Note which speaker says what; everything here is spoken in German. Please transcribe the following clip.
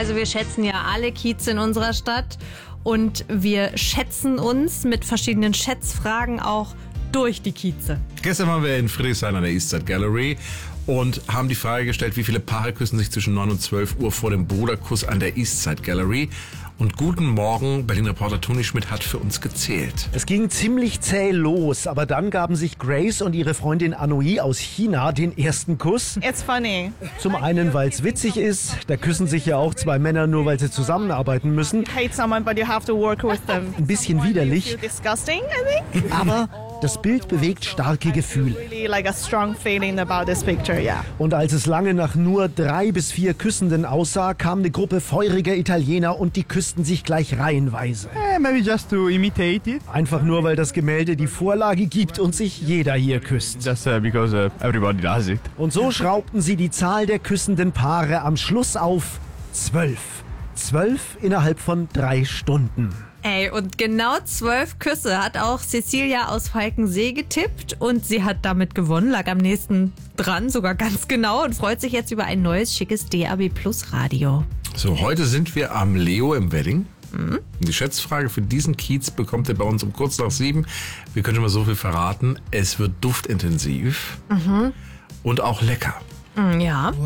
Speaker 1: Also wir schätzen ja alle Kieze in unserer Stadt und wir schätzen uns mit verschiedenen Schätzfragen auch durch die Kieze.
Speaker 2: Gestern waren wir in Friedrichshain an der Eastside Gallery und haben die Frage gestellt, wie viele Paare küssen sich zwischen 9 und 12 Uhr vor dem Bruderkuss an der Eastside Gallery. Und guten Morgen, Berlin-Reporter Toni Schmidt hat für uns gezählt.
Speaker 3: Es ging ziemlich zäh los, aber dann gaben sich Grace und ihre Freundin Anoi aus China den ersten Kuss.
Speaker 4: It's funny.
Speaker 3: Zum einen, weil es witzig ist, da küssen sich ja auch zwei Männer nur, weil sie zusammenarbeiten müssen.
Speaker 4: Hate someone, but you have to work with them.
Speaker 3: Ein bisschen widerlich,
Speaker 4: Feel disgusting, I think.
Speaker 3: aber das Bild bewegt starke Gefühle.
Speaker 4: Really like a strong feeling about this picture, yeah.
Speaker 3: Und als es lange nach nur 3 bis 4 Küssenden aussah, kam eine Gruppe feuriger Italiener und die küssten sich gleich reihenweise.
Speaker 5: Maybe just to imitate it.
Speaker 3: Einfach nur, weil das Gemälde die Vorlage gibt und sich jeder hier küsst.
Speaker 5: Just because everybody does it.
Speaker 3: Und so schraubten sie die Zahl der küssenden Paare am Schluss auf 12. 12 innerhalb von 3 Stunden.
Speaker 1: Ey, und genau 12 Küsse hat auch Cecilia aus Falkensee getippt und sie hat damit gewonnen, lag am nächsten dran, sogar ganz genau, und freut sich jetzt über ein neues, schickes DAB Plus Radio.
Speaker 2: So, heute sind wir am Leo im Wedding. Die Schätzfrage für diesen Kiez bekommt ihr bei uns um kurz nach 7. Wir können schon mal so viel verraten. Es wird duftintensiv und auch lecker.
Speaker 1: Ja.